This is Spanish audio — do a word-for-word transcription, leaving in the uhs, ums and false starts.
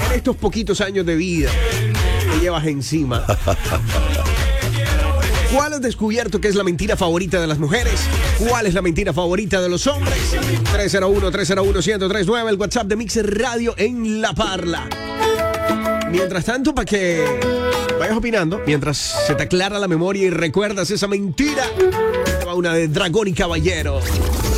en estos poquitos años de vida que llevas encima, ¿cuál has descubierto que es la mentira favorita de las mujeres? ¿Cuál es la mentira favorita de los hombres? tres cero uno, tres cero uno, uno cero tres nueve, el WhatsApp de Mixer Radio en La Parla. Mientras tanto, para que vayas opinando, mientras se te aclara la memoria y recuerdas esa mentira, va una de Dragón y Caballero.